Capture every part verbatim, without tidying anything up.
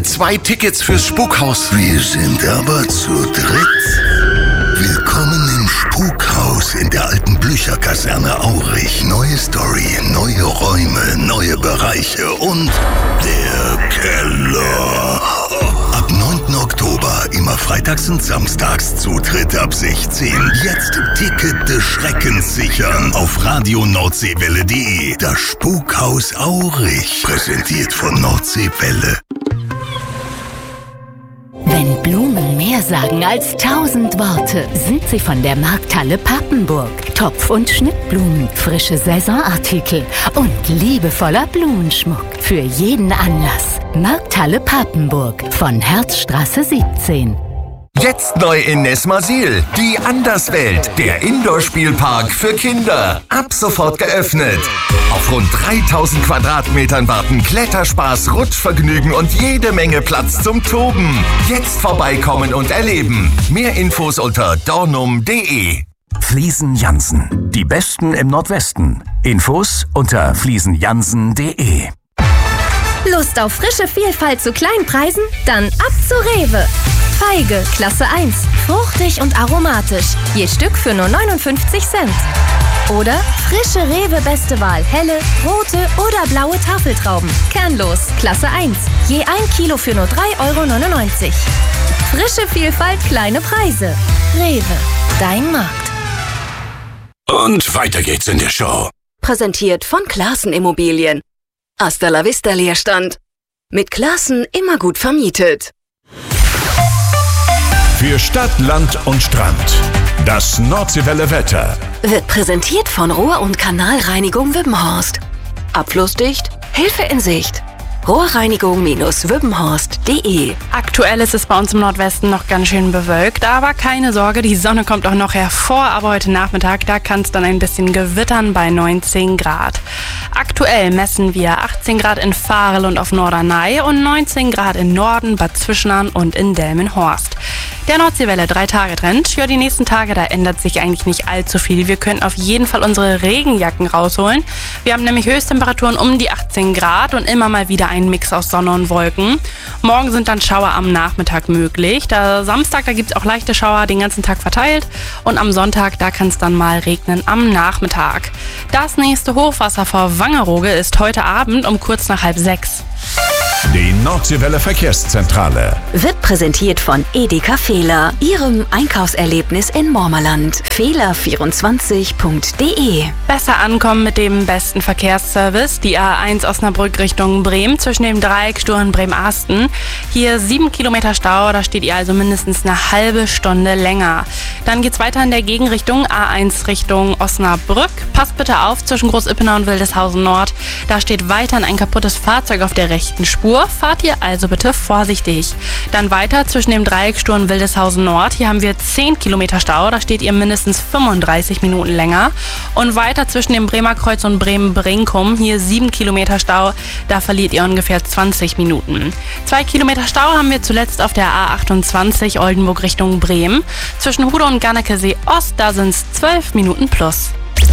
zwei Tickets fürs Spukhaus. Wir sind aber zu dritt. Willkommen im Spukhaus in der alten Blücher-Kaserne Aurich. Neue Story, neue Räume, neue Bereiche und der Keller. Ab neunten Oktober, immer freitags und samstags, Zutritt ab sechzehn. Jetzt Ticket des Schreckens sichern auf radio nordseewelle punkt de. Das Spukhaus Aurich, präsentiert von Nordseewelle. Wenn Blumen mehr sagen als tausend Worte, sind sie von der Markthalle Papenburg. Topf- und Schnittblumen, frische Saisonartikel und liebevoller Blumenschmuck für jeden Anlass. Markthalle Papenburg von Herzstraße siebzehn. Jetzt neu in Nesmasil, die Anderswelt, der Indoor-Spielpark für Kinder. Ab sofort geöffnet. Auf rund dreitausend Quadratmetern warten Kletterspaß, Rutschvergnügen und jede Menge Platz zum Toben. Jetzt vorbeikommen und erleben. Mehr Infos unter dornum punkt de. Fliesen Jansen, die Besten im Nordwesten. Infos unter fliesen jansen punkt de. Lust auf frische Vielfalt zu kleinen Preisen? Dann ab zu Rewe. Feige, Klasse eins. Fruchtig und aromatisch. Je Stück für nur neunundfünfzig Cent. Oder frische Rewe Beste Wahl. Helle, rote oder blaue Tafeltrauben. Kernlos, Klasse eins. Je ein Kilo für nur drei Euro neunundneunzig. Frische Vielfalt, kleine Preise. Rewe, dein Markt. Und weiter geht's in der Show. Präsentiert von Classen Immobilien. Hasta la vista Leerstand. Mit Classen immer gut vermietet. Für Stadt, Land und Strand. Das Nordseewelle Wetter. Wird präsentiert von Rohr- und Kanalreinigung Wippenhorst. Abflussdicht, Hilfe in Sicht. rohrreinigung Bindestrich wippenhorst punkt de. Aktuell ist es bei uns im Nordwesten noch ganz schön bewölkt, aber keine Sorge, die Sonne kommt auch noch hervor, aber heute Nachmittag, da kann es dann ein bisschen gewittern bei neunzehn Grad. Aktuell messen wir achtzehn Grad in Varel und auf Norderney und neunzehn Grad in Norden, Bad Zwischenahn und in Delmenhorst. Der Nordseewelle drei-Tage-Trend. Ja, die nächsten Tage, da ändert sich eigentlich nicht allzu viel. Wir können auf jeden Fall unsere Regenjacken rausholen. Wir haben nämlich Höchsttemperaturen um die achtzehn Grad und immer mal wieder ein Mix aus Sonne und Wolken. Morgen sind dann Schauer am Nachmittag möglich. Da Samstag, da gibt es auch leichte Schauer den ganzen Tag verteilt. Und am Sonntag, da kann es dann mal regnen am Nachmittag. Das nächste Hochwasser vor Wangerooge ist heute Abend um kurz nach halb sechs. Die Nordseewelle Verkehrszentrale Wird präsentiert von Edeka Fehler, Ihrem Einkaufserlebnis in Mormerland. Fehler vierundzwanzig punkt de. Besser ankommen mit dem besten Verkehrsservice. Die A eins Osnabrück Richtung Bremen zwischen dem Dreieck Sturen-Bremen-Asten. Hier sieben Kilometer Stau, da steht ihr also mindestens eine halbe Stunde länger. Dann geht's weiter in der Gegenrichtung, A eins Richtung Osnabrück. Passt bitte auf zwischen Groß-Ippenau und Wildeshausen Nord. Da steht weiterhin ein kaputtes Fahrzeug auf der rechten Spur. Fahrt ihr also bitte vorsichtig. Dann weiter zwischen dem Dreieck Sturm Wildeshausen Nord. Hier haben wir zehn Kilometer Stau. Da steht ihr mindestens fünfunddreißig Minuten länger. Und weiter zwischen dem Bremer Kreuz und Bremen-Brinkum. Hier sieben Kilometer Stau. Da verliert ihr ungefähr zwanzig Minuten. Zwei Kilometer Stau haben wir zuletzt auf der A achtundzwanzig Oldenburg Richtung Bremen. Zwischen Hude und Garnekesee Ost, da sind es zwölf Minuten plus.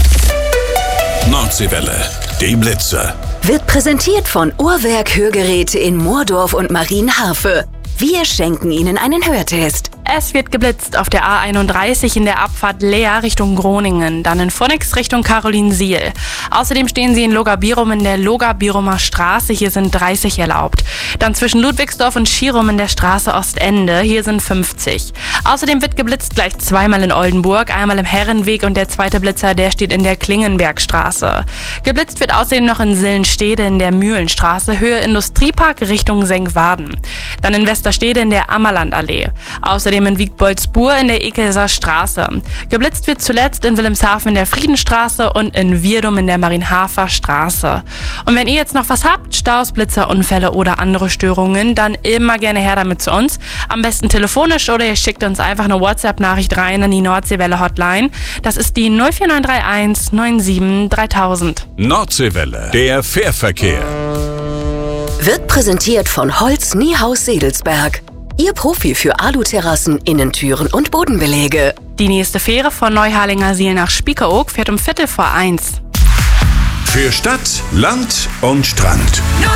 Nordseewelle, die Blitze. Wird präsentiert von Uhrwerk Hörgeräte in Moordorf und Marienharfe. Wir schenken Ihnen einen Hörtest. Es wird geblitzt auf der A einunddreißig in der Abfahrt Leer Richtung Groningen, dann in Phoenix Richtung Carolinsiel. Außerdem stehen Sie in Logabirum in der Logabirumer Straße, hier sind dreißig erlaubt. Dann zwischen Ludwigsdorf und Schirum in der Straße Ostende, hier sind fünfzig. Außerdem wird geblitzt gleich zweimal in Oldenburg, einmal im Herrenweg und der zweite Blitzer, der steht in der Klingenbergstraße. Geblitzt wird außerdem noch in Sillenstede in der Mühlenstraße, Höhe Industriepark Richtung Senkwarden. Dann in Westerstede in der Ammerlandallee. Außerdem in Wiegboldsbur in der Ekelser Straße. Geblitzt wird zuletzt in Wilhelmshaven in der Friedenstraße und in Virdum in der Marienhafer Straße. Und wenn ihr jetzt noch was habt, Staus, Blitzer, Unfälle oder andere Störungen, dann immer gerne her damit zu uns. Am besten telefonisch oder ihr schickt uns einfach eine WhatsApp-Nachricht rein an die Nordseewelle Hotline. Das ist die null vier neun drei eins neun sieben dreitausend. Nordseewelle, der Fährverkehr. Wird präsentiert von Holz Niehaus Sedelsberg. Ihr Profi für Aluterrassen, Innentüren und Bodenbeläge. Die nächste Fähre von Neuharlinger Siel nach Spiekeroog fährt um Viertel vor eins. Für Stadt, Land und Strand.